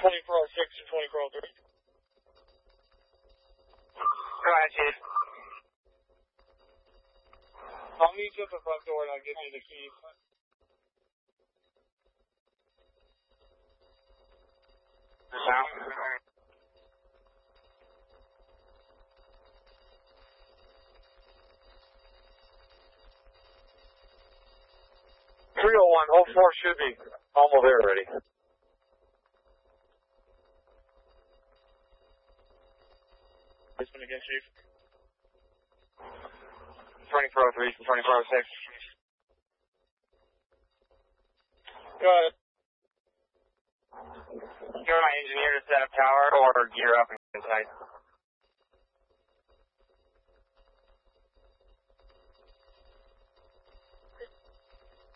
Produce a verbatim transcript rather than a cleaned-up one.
twenty-four oh six to twenty-four oh three. Go ahead, Chief. I'll meet you at the front door and I'll give you the keys. Now. three oh one, oh four should be almost there already. This one again, Chief. twenty-four oh three to twenty-four oh six. Got it. You want my engineer to set up tower or gear up and get inside?